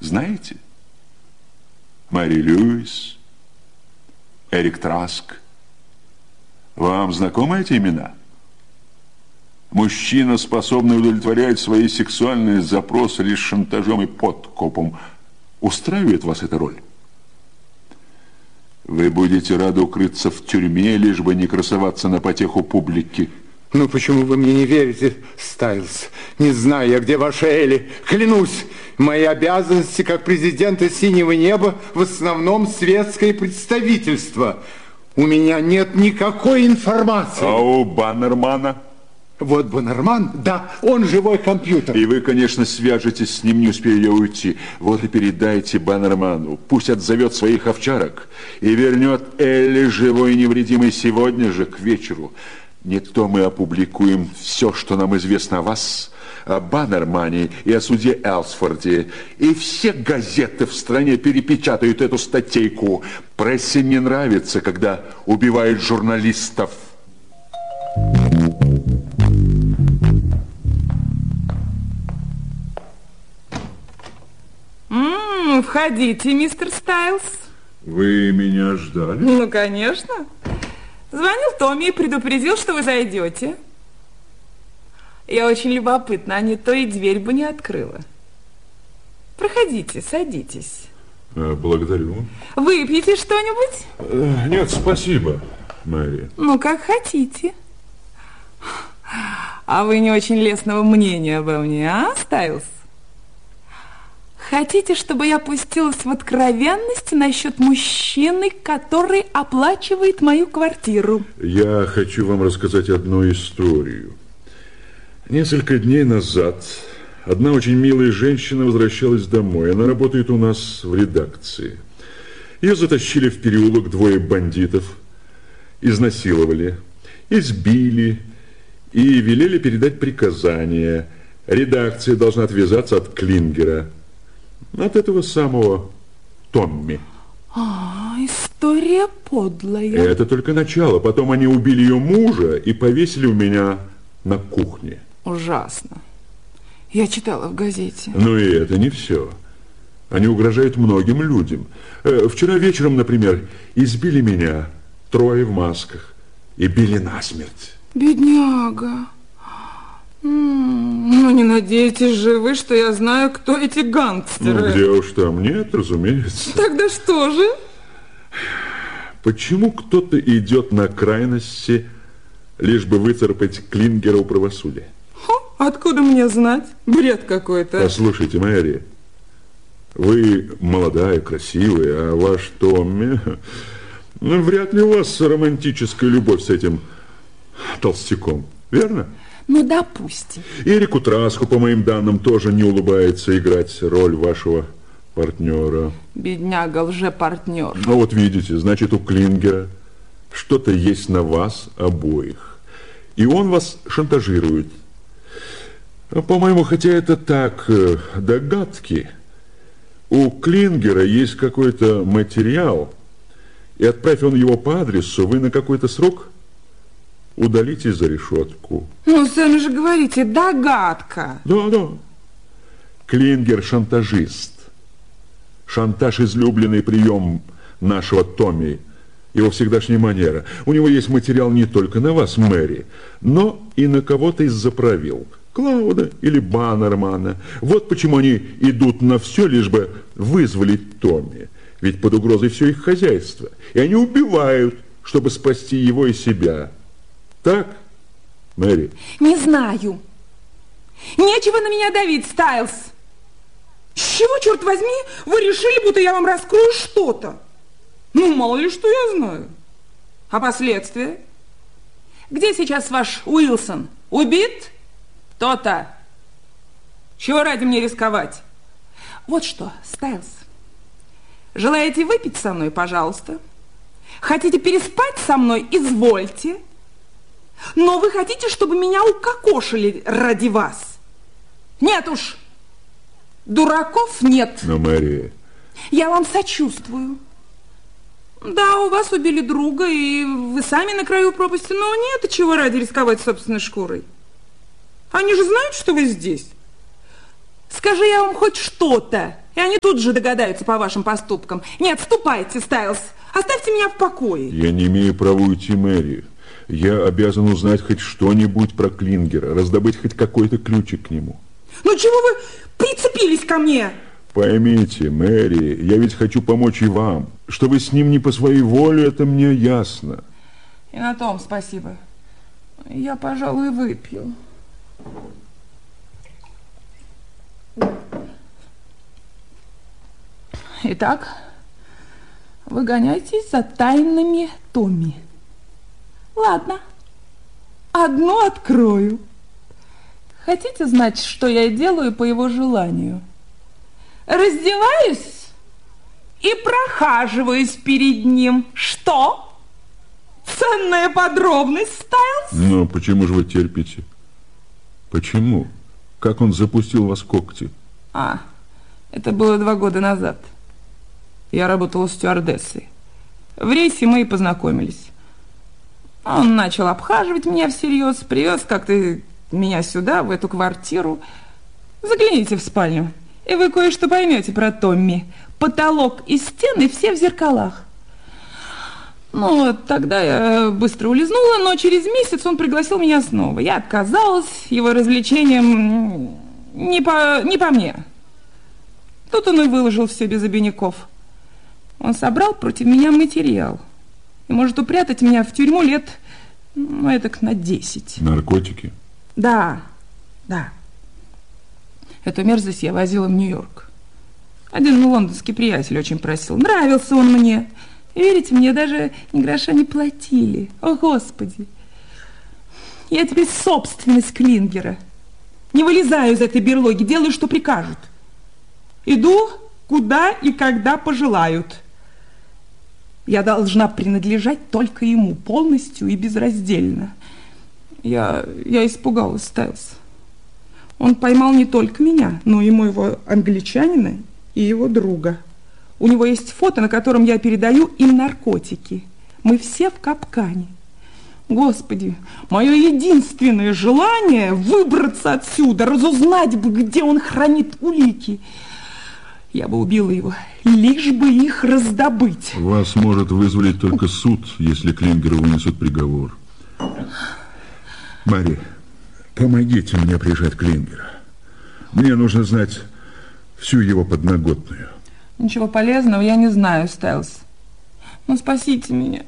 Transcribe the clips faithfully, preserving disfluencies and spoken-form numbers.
знаете? Мэри Льюис, Эрик Траск. Вам знакомы эти имена? Мужчина, способный удовлетворять свои сексуальные запросы лишь шантажом и подкупом. Устраивает вас эта роль? Вы будете рады укрыться в тюрьме, лишь бы не красоваться на потеху публики. Ну, почему вы мне не верите, Стайлс? Не знаю я, где ваша Элли. Клянусь, мои обязанности как президента «Синего неба» в основном светское представительство. У меня нет никакой информации. А у Баннермана? Вот Баннерман, да, он живой компьютер. И вы, конечно, свяжетесь с ним, не успея я уйти. Вот и передайте Баннерману, пусть отзовет своих овчарок и вернет Элли живой и невредимой сегодня же к вечеру. Не то мы опубликуем все, что нам известно о вас, о Баннермане и о суде Элсфорде. И все газеты в стране перепечатают эту статейку. Прессе не нравится, когда убивают журналистов. М-м, входите, мистер Стайлс. Вы меня ждали? Ну, конечно. Звонил Томми и предупредил, что вы зайдете. Я очень любопытна, а не то и дверь бы не открыла. Проходите, садитесь. Благодарю. Выпьете что-нибудь? Нет, спасибо, Мэри. Ну, как хотите. А вы не очень лестного мнения обо мне, а, Стайлс? Хотите, чтобы я пустилась в откровенности насчет мужчины, который оплачивает мою квартиру? Я хочу вам рассказать одну историю. Несколько дней назад одна очень милая женщина возвращалась домой. Она работает у нас в редакции. Ее затащили в переулок двое бандитов, изнасиловали, избили и велели передать приказание. Редакция должна отвязаться от Клингера, от этого самого Томми. А, история подлая. Это только начало. Потом они убили ее мужа и повесили у меня на кухне. Ужасно. Я читала в газете. Но и это не все. Они угрожают многим людям. Вчера вечером, например, избили меня трое в масках и били насмерть. Бедняга. Ну, не надейтесь же вы, что я знаю, кто эти гангстеры. Ну, где уж там, нет, разумеется. Тогда что же? Почему кто-то идет на крайности, лишь бы выцарапать Клингера у правосудия? Хо, откуда мне знать? Бред какой-то. Послушайте, Мэри, вы молодая, красивая, а ваш Томми... Ну, вряд ли у вас романтическая любовь с этим толстяком, верно? Ну, допустим. Эрику Траску, по моим данным, тоже не улыбается играть роль вашего партнера. Бедняга, лже-партнер. Ну, вот видите, значит, у Клингера что-то есть на вас обоих. И он вас шантажирует. По-моему, хотя это так, догадки. У Клингера есть какой-то материал, и отправь он его по адресу, вы на какой-то срок удалитесь за решетку. Ну, сами же говорите, догадка. Да, да. Клингер шантажист. Шантаж – излюбленный прием нашего Томми, его всегдашняя манера. У него есть материал не только на вас, Мэри, но и на кого-то из заправил. Клауда или Баннермана. Вот почему они идут на все, лишь бы вызволить Томми. Ведь под угрозой все их хозяйство. И они убивают, чтобы спасти его и себя. Так, Мэри? Не знаю. Нечего на меня давить, Стайлс. С чего, черт возьми, вы решили, будто я вам раскрою что-то? Ну, мало ли, что я знаю. А последствия? Где сейчас ваш Уилсон? Убит? То-то. Чего ради мне рисковать? Вот что, Стайлс. Желаете выпить со мной, пожалуйста? Хотите переспать со мной? Извольте. Но вы хотите, чтобы меня укокошили ради вас? Нет уж. Дураков нет. Но, Мэри... Я вам сочувствую. Да, у вас убили друга, и вы сами на краю пропасти, но нет, чего ради рисковать собственной шкурой. Они же знают, что вы здесь. Скажи я вам хоть что-то, И они тут же догадаются по вашим поступкам. Нет, ступайте, Стайлс. Оставьте меня в покое. Я не имею права уйти, Мэри. Я обязан узнать хоть что-нибудь про Клингера, раздобыть хоть какой-то ключик к нему. Ну чего вы прицепились ко мне? Поймите, Мэри, я ведь хочу помочь и вам. Что вы с ним не по своей воле, это мне ясно. И на том спасибо. Я, пожалуй, выпью. Итак, вы гоняетесь за тайнами Томми. Ладно, одну открою. Хотите знать, что я делаю по его желанию? Раздеваюсь и прохаживаюсь перед ним. Что? Ценная подробность, Стайлс? Но почему же вы терпите? Почему? Как он запустил вас когти? А, это было два года назад. Я работала стюардессой. В рейсе мы и познакомились. Он начал обхаживать меня всерьез, привез как-то меня сюда, в эту квартиру. Загляните в спальню, и вы кое-что поймете про Томми. Потолок и стены все в зеркалах. Ну, вот тогда я быстро улизнула, но через месяц он пригласил меня снова. Я отказалась, его развлечением не по, не по мне. Тут он и выложил все без обиняков. Он собрал против меня материал и может упрятать меня в тюрьму лет, ну, этак на десять. Наркотики? Да, да. Эту мерзость я возила в Нью-Йорк. Один лондонский приятель очень просил. Нравился он мне. И верите, мне даже ни гроша не платили. О, Господи! Я теперь собственность Клингера. Не вылезаю из этой берлоги, делаю, что прикажут. Иду, куда и когда пожелают. Я должна принадлежать только ему, полностью и безраздельно. Я, я испугалась, Стайлс. Он поймал не только меня, но и моего англичанина и его друга. У него есть фото, на котором я передаю им наркотики. Мы все в капкане. Господи, мое единственное желание выбраться отсюда, разузнать бы, где он хранит улики. Я бы убила его, лишь бы их раздобыть. Вас может вызволить только суд, если Клингеру вынесут приговор. Мэри, помогите мне прижать Клингера. Мне нужно знать всю его подноготную. Ничего полезного я не знаю, Стайлс. Ну, спасите меня.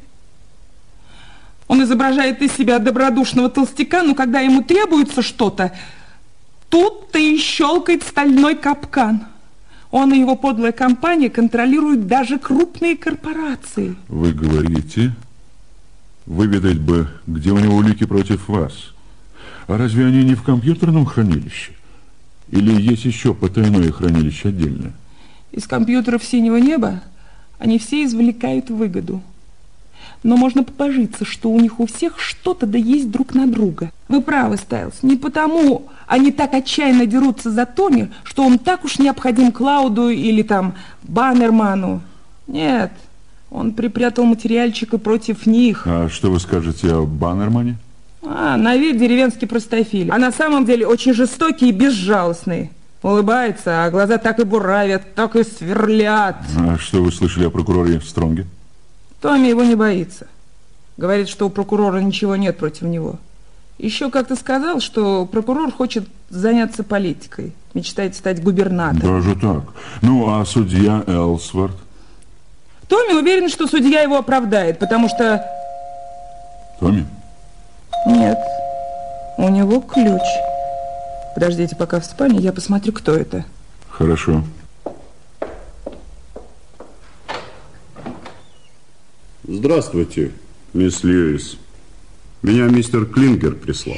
Он изображает из себя добродушного толстяка, но когда ему требуется что-то, тут-то и щелкает стальной капкан. Он и его подлая компания контролируют даже крупные корпорации. Вы говорите, выведать бы, где у него улики против вас. А разве они не в компьютерном хранилище? Или есть еще потайное хранилище отдельное? Из компьютеров синего неба они все извлекают выгоду. Но можно побожиться, что у них у всех что-то да есть друг на друга. Вы правы, Стайлс. Не потому они так отчаянно дерутся за Томми, что он так уж необходим Клауду или там Баннерману. Нет, он припрятал материальчик и против них. А что вы скажете о Баннермане? А, на вид деревенский простофиль. А на самом деле очень жестокий и безжалостный. Улыбается, а глаза так и буравят, так и сверлят. А что вы слышали о прокуроре Стронге? Томми его не боится. Говорит, что у прокурора ничего нет против него. Еще как-то сказал, что прокурор хочет заняться политикой. Мечтает стать губернатором. Даже так? Ну, а судья Элсворт? Томми уверен, что судья его оправдает, потому что... Томми? Нет, у него ключ. Подождите, пока в спальне, я посмотрю, кто это. Хорошо. Здравствуйте, мисс Льюис. Меня мистер Клингер прислал.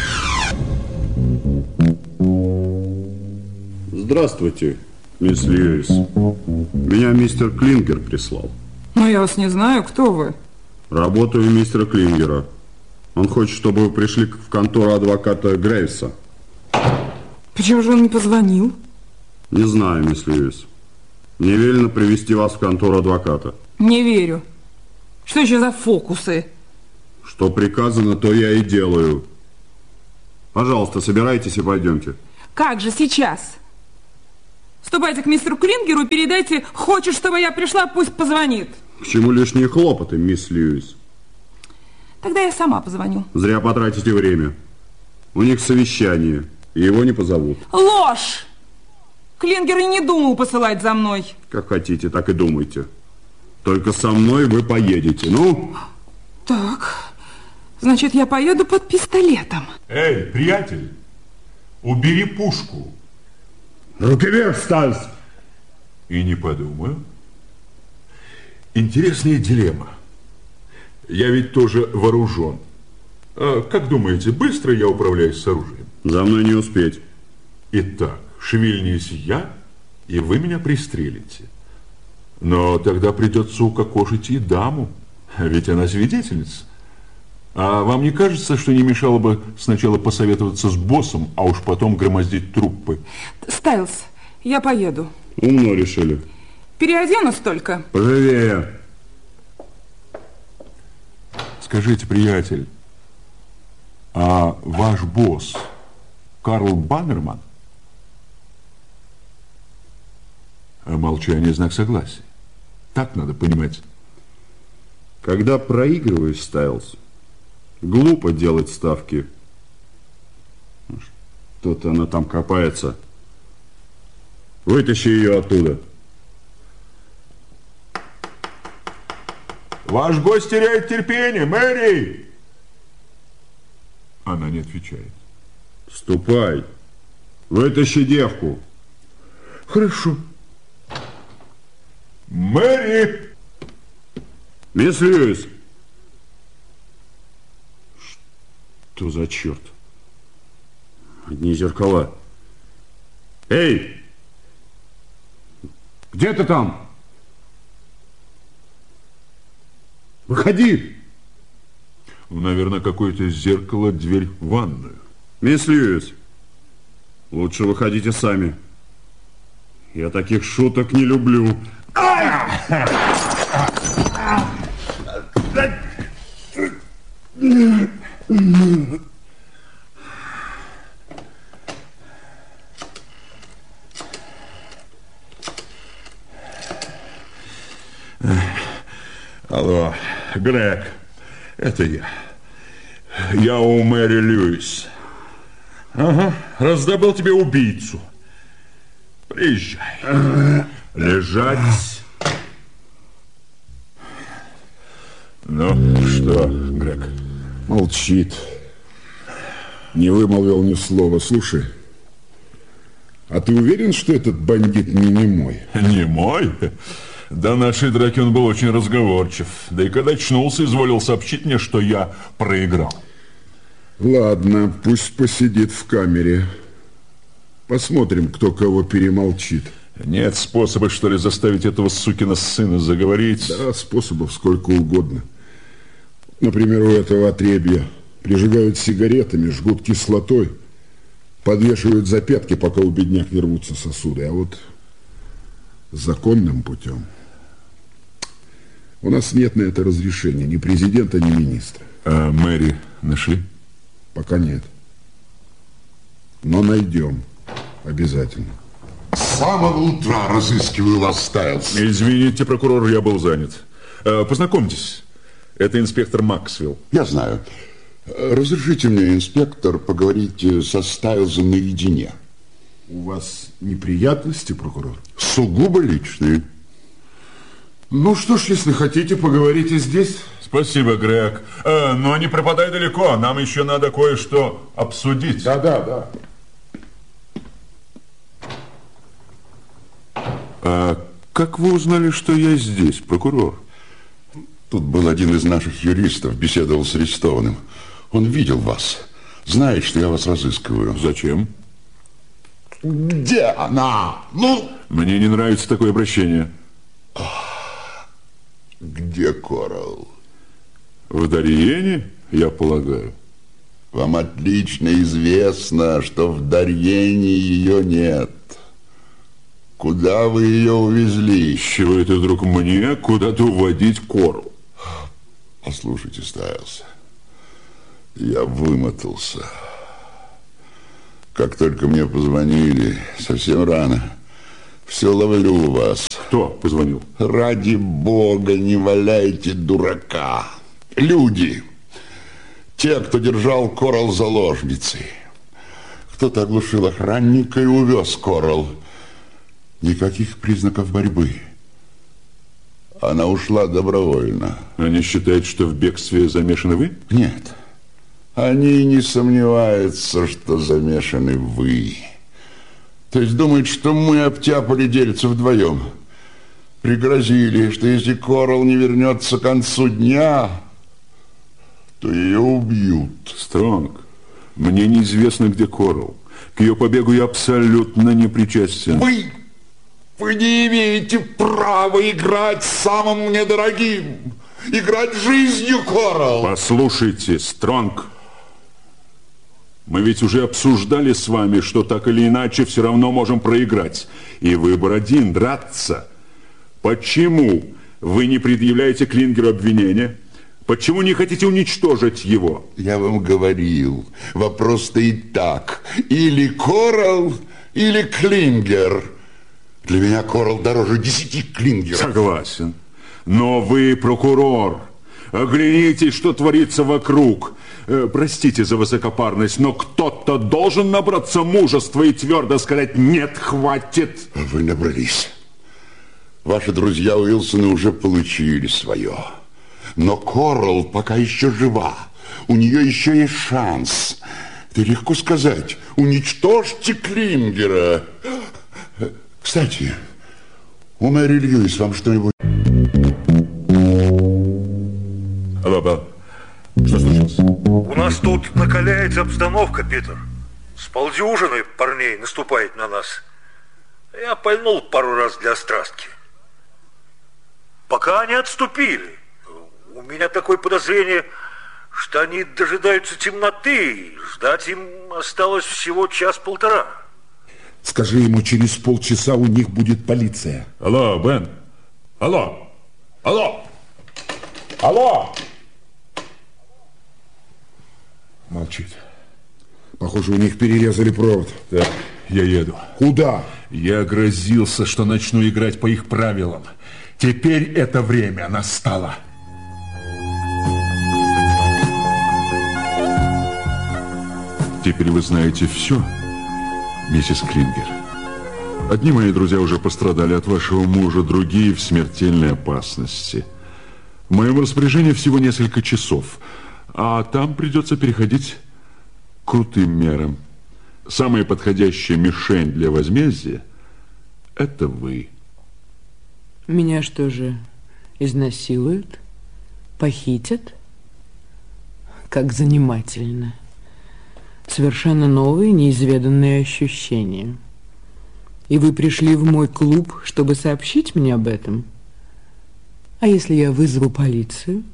Здравствуйте, мисс Льюис. Меня мистер Клингер прислал. Ну, я вас не знаю, кто вы? Работаю мистера Клингера. Он хочет, чтобы вы пришли в контору адвоката Грейвса. Почему же он не позвонил? Не знаю, мисс Льюис. Мне велено привести вас в контору адвоката. Не верю. Что еще за фокусы? Что приказано, то я и делаю. Пожалуйста, собирайтесь и пойдемте. Как же сейчас? Ступайте к мистеру Клингеру, передайте, хочет, чтобы я пришла, пусть позвонит. К чему лишние хлопоты, мисс Льюис? Тогда я сама позвоню. Зря потратите время. У них совещание, и его не позовут. Ложь! Клингер и не думал посылать за мной. Как хотите, так и думайте. Только со мной вы поедете, ну? Так, значит, я поеду под пистолетом. Эй, приятель, убери пушку. Руки вверх, Стальс! И не подумаю. Интересная дилемма. Я ведь тоже вооружен. А как думаете, быстро я управляюсь с оружием? За мной не успеть. Итак, шевельнись я, и вы меня пристрелите. Но тогда придется укокошить и даму, ведь она свидетельница. А вам не кажется, что не мешало бы сначала посоветоваться с боссом, а уж потом громоздить труппы? Стайлс, я поеду. Умно решили. Переоденусь только. Поживее. Скажите, приятель, а ваш босс Карл Баннерман? Молчание — знак согласия. Так надо понимать. Когда проигрываешь, Стайлс, глупо делать ставки. Что-то она там копается. Вытащи ее оттуда. Ваш гость теряет терпение, Мэри! Она не отвечает. Ступай. Вытащи девку. Хорошо. Мэри! Мисс Льюис! Что за черт? Одни зеркала. Эй! Где ты там? Выходи! Наверное, какое-то зеркало, дверь в ванную. Мисс Льюис, лучше выходите сами. Я таких шуток не люблю. Алло, Грег, это я. Я у Мэри Льюис. Ага, раздобыл тебе убийцу. Приезжай. Лежать. Ну, что, Грег? Молчит. Не вымолвил ни слова. Слушай, а ты уверен, что этот бандит не немой? Не мой? До нашей драки он был очень разговорчив. Да и когда очнулся, изволил сообщить мне, что я проиграл. Ладно, пусть посидит в камере. Посмотрим, кто кого перемолчит. Нет способа, что ли, заставить этого сукина сына заговорить? Да, способов сколько угодно. Например, у этого отребья прижигают сигаретами, жгут кислотой, подвешивают за пятки, пока у бедняк не рвутся сосуды. А вот законным путем у нас нет на это разрешения ни президента, ни министра. А Мэри нашли? Пока нет. Но найдем. Обязательно. С самого утра разыскиваю вас, Стайлс. Извините, прокурор, я был занят. Познакомьтесь, это инспектор Максвелл. Я знаю. Разрешите мне, инспектор, поговорить со Стайлзом наедине. У вас неприятности, прокурор? Сугубо личные. Ну что ж, если хотите, поговорите здесь. Спасибо, Грег. Э, но не пропадай далеко, нам еще надо кое-что обсудить. Да, да, да. А как вы узнали, что я здесь, прокурор? Тут был один из наших юристов, беседовал с арестованным. Он видел вас, знает, что я вас разыскиваю. Зачем? Где она? Ну? Мне не нравится такое обращение. Где Коралл? В Дарьене, я полагаю. Вам отлично известно, что в Дарьене ее нет. Куда вы ее увезли? С чего это вдруг мне куда-то уводить Коралл? Послушайте, Стайлс, я вымотался. Как только мне позвонили, совсем рано, Все ловлю вас. Кто позвонил? Ради бога, не валяйте дурака. Люди, те, кто держал Корал заложницей. Кто-то оглушил охранника и увез Корал. Никаких признаков борьбы. Она ушла добровольно. Они считают, что в бегстве замешаны вы? Нет. Они не сомневаются, что замешаны вы. То есть думают, что мы обтяпали дельца вдвоем. Пригрозили, что если Корал не вернется к концу дня, то ее убьют. Стронг, мне неизвестно, где Корал. К ее побегу я абсолютно не причастен. Вы, вы не имеете права играть самым мне дорогим. Играть жизнью Корал. Послушайте, Стронг, мы ведь уже обсуждали с вами, что так или иначе все равно можем проиграть. И выбор один – драться. Почему вы не предъявляете Клингеру обвинения? Почему не хотите уничтожить его? Я вам говорил, вопрос стоит так. Или Корал, или Клингер. Для меня Корал дороже десяти Клингеров. Согласен. Но вы прокурор. Оглянитесь, что творится вокруг. Э, простите за высокопарность, но кто-то должен набраться мужества и твердо сказать «нет, хватит». Вы набрались. Ваши друзья Уилсоны уже получили свое. Но Корал пока еще жива. У нее еще есть шанс. Это легко сказать. Уничтожьте Клингера. Кстати, у Мэри Льюис вам что-нибудь... Алло, Белл. Что случилось? У нас тут накаляется обстановка, Питер. С полдюжины парней наступает на нас. Я пальнул пару раз для острастки. Пока они отступили. У меня такое подозрение, что они дожидаются темноты. Ждать им осталось всего час-полтора. Скажи ему, через полчаса у них будет полиция. Алло, Бен. Алло. Алло. Алло. Молчит. Похоже, у них перерезали провод. Так, я еду. Куда? Я грозился, что начну играть по их правилам. Теперь это время настало. Теперь вы знаете все, миссис Клингер. Одни мои друзья уже пострадали от вашего мужа, другие в смертельной опасности. В моем распоряжении всего несколько часов, а там придется переходить к крутым мерам. Самая подходящая мишень для возмездия – это вы. Меня что же, изнасилуют? Похитят? Как занимательно. Совершенно новые, неизведанные ощущения. И вы пришли в мой клуб, чтобы сообщить мне об этом? А если я вызову полицию?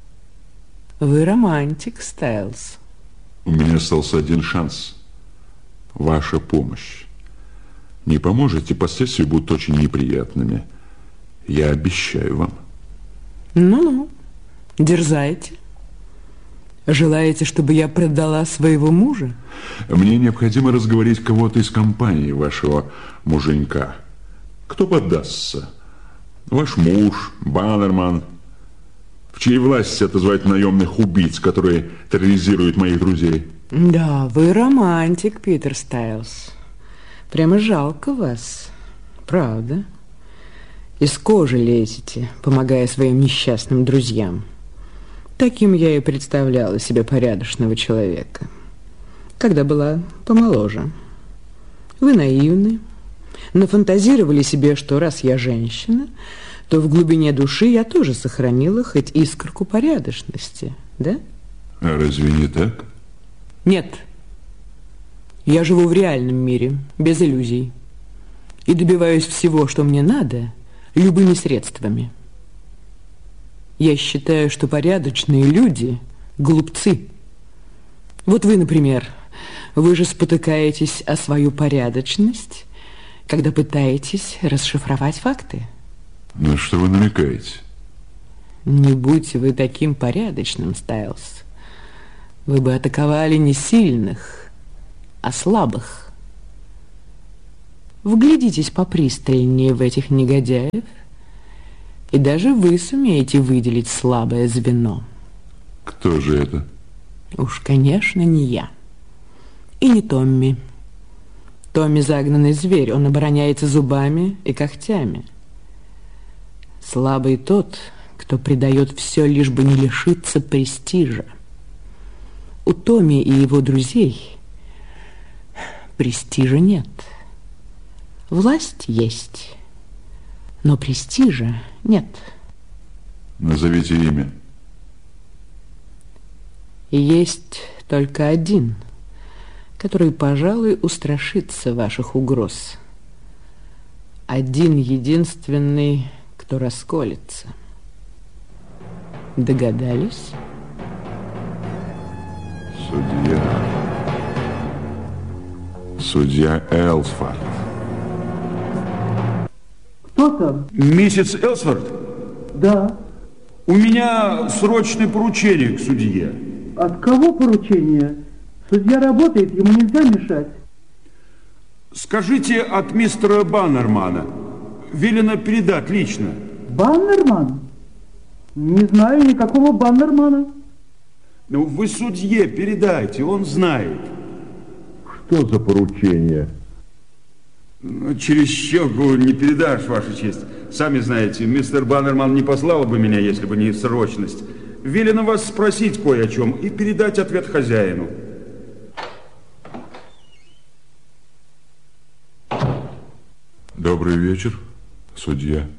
Вы романтик, Стайлз. У меня остался один шанс. Ваша помощь. Не поможете, последствия будут очень неприятными. Я обещаю вам. Ну-ну, дерзайте. Желаете, чтобы я продала своего мужа? Мне необходимо разговорить кого-то из компании вашего муженька. Кто поддастся? Ваш муж, Баннерман. В чьей власти отозвать наемных убийц, которые терроризируют моих друзей? Да, вы романтик, Питер Стайлз. Прямо жалко вас. Правда. Из кожи лезете, помогая своим несчастным друзьям. Таким я и представляла себе порядочного человека, когда была помоложе. Вы наивны, нафантазировали себе, что раз я женщина, то в глубине души я тоже сохранила хоть искорку порядочности, да? А разве не так? Нет. Я живу в реальном мире, без иллюзий. И добиваюсь всего, что мне надо, любыми средствами. Я считаю, что порядочные люди – глупцы. Вот вы, например, вы же спотыкаетесь о свою порядочность, когда пытаетесь расшифровать факты. На что вы намекаете? Не будьте вы таким порядочным, Стайлз. Вы бы атаковали не сильных, а слабых. Вглядитесь попристальнее в этих негодяев, и даже вы сумеете выделить слабое звено. Кто же это? Уж, конечно, не я. И не Томми. Томми загнанный зверь, он обороняется зубами и когтями. Слабый тот, кто предает все, лишь бы не лишиться престижа. У Томми и его друзей престижа нет. Власть есть, но престижа нет. Назовите имя. И есть только один, который, пожалуй, устрашится ваших угроз. Один единственный, кто расколется. Догадались? Судья. Судья Элсфорд. Кто там? Миссис Элсфорд? Да. У меня срочное поручение к судье. От кого поручение? Судья работает, ему нельзя мешать. Скажите от мистера Баннермана. Велено передать лично. Баннерман? Не знаю никакого Баннермана. Ну, вы судье передайте, он знает. Что за поручение? Ну, через щеку не передашь, Ваша честь. Сами знаете, мистер Баннерман не послал бы меня, если бы не срочность. Велено вас спросить кое о чем и передать ответ хозяину. Добрый вечер, судья.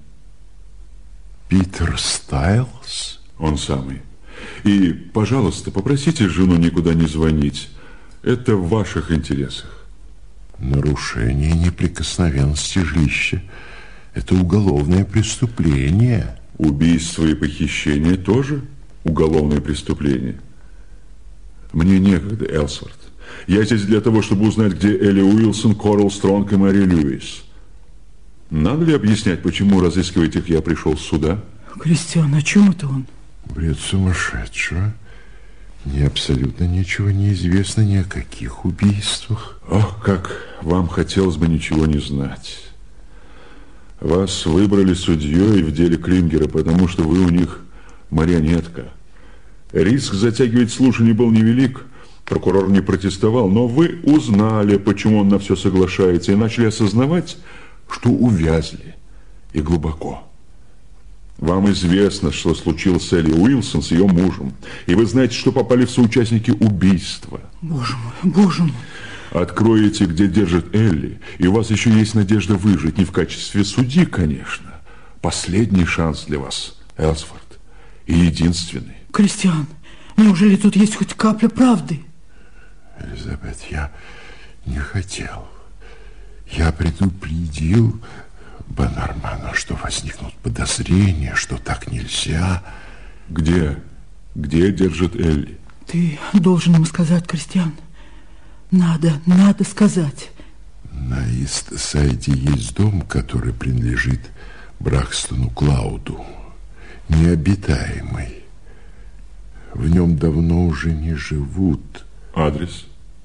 Питер Стайлс? Он самый. И, пожалуйста, попросите жену никуда не звонить. Это в ваших интересах. Нарушение неприкосновенности жилища – это уголовное преступление. Убийство и похищение тоже уголовное преступление. Мне некогда, Элсфорд. Я здесь для того, чтобы узнать, где Элли Уилсон, Коралл Стронг и Мэри Льюис. Надо ли объяснять, почему, разыскивать их, я пришел сюда? Кристиан, о чем это он? Бред сумасшедшего. Мне абсолютно ничего не известно ни о каких убийствах. Ох, как вам хотелось бы ничего не знать. Вас выбрали судьей в деле Клингера, потому что вы у них марионетка. Риск затягивать слушание был невелик. Прокурор не протестовал, но вы узнали, почему он на все соглашается, и начали осознавать, что увязли, и глубоко. Вам известно, что случилось с Элли Уилсон, с ее мужем, и вы знаете, что попали в соучастники убийства. Боже мой, боже мой. Откроете, где держит Элли, и у вас еще есть надежда выжить, не в качестве судьи, конечно. Последний шанс для вас, Элсфорд, и единственный. Кристиан, неужели тут есть хоть капля правды? Элизабет, я не хотел. Я предупредил Баннермана, что возникнут подозрения, что так нельзя. Где? Где держит Элли? Ты должен ему сказать, Кристиан. Надо, надо сказать. На Ист-Сайде есть дом, который принадлежит Бракстону Клауду. Необитаемый. В нем давно уже не живут. Адрес?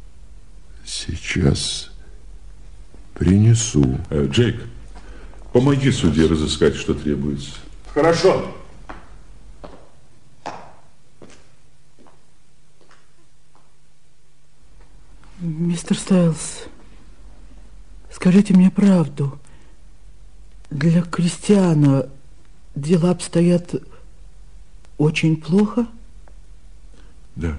Сейчас принесу. Э, Джейк, помоги судье разыскать, что требуется. Хорошо. Мистер Стайлс, скажите мне правду. Для Кристиана дела обстоят очень плохо? Да.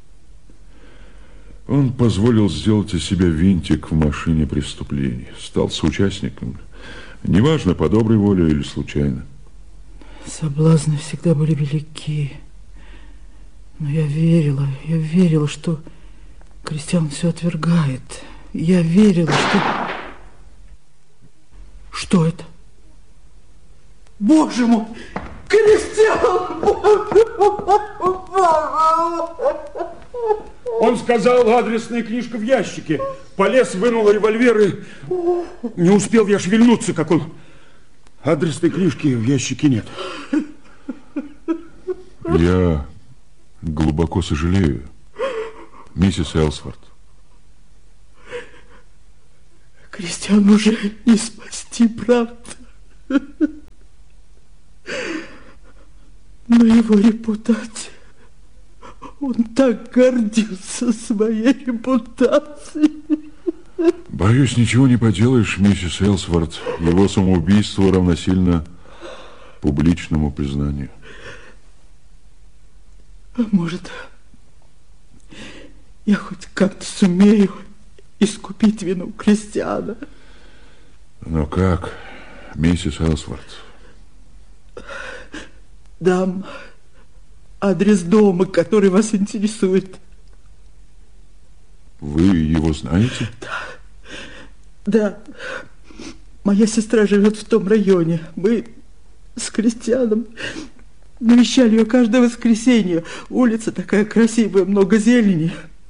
Он позволил сделать из себя винтик в машине преступлений. Стал соучастником. Неважно, по доброй воле или случайно. Соблазны всегда были велики. Но я верила, я верила, что Кристиан все отвергает. Я верила, что... Что это? Боже мой! Кристиан! Он сказал, адресная книжка в ящике. Полез, вынул револьвер и... Не успел я шевельнуться, как он... Адресной книжки в ящике нет. Я глубоко сожалею, миссис Элсфорд. Кристиан уже не спасти, правда? Но его репутация... Он так гордился своей репутацией. Боюсь, ничего не поделаешь, миссис Элсворт. Его самоубийство равносильно публичному признанию. А может, я хоть как-то сумею искупить вину Кристиана? Но как, миссис Элсворт? Дам адрес дома, который вас интересует. Вы его знаете? Да. Да. Моя сестра живет в том районе. Мы с Кристианом навещали ее каждое воскресенье. Улица такая красивая, много зелени.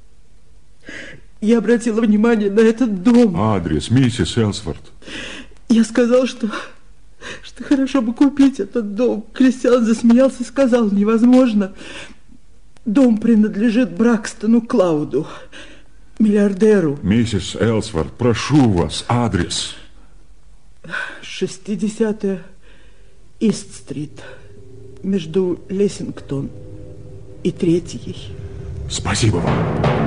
Я обратила внимание на этот дом. Адрес, миссис Элсворт. Я сказал, что, что хорошо бы купить этот дом. Кристиан засмеялся и сказал: невозможно. Дом принадлежит Бракстону Клауду, миллиардеру. Миссис Элсворт, прошу вас, адрес. шестидесятая Ист-стрит, между Лессингтон и Третьей. Спасибо вам.